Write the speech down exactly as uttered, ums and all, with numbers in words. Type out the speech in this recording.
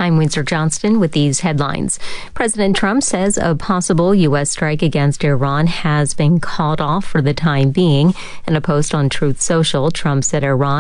I'm Windsor Johnston with these headlines. President Trump says a possible U S strike against Iran has been called off for the time being. In a post on Truth Social, Trump said Iran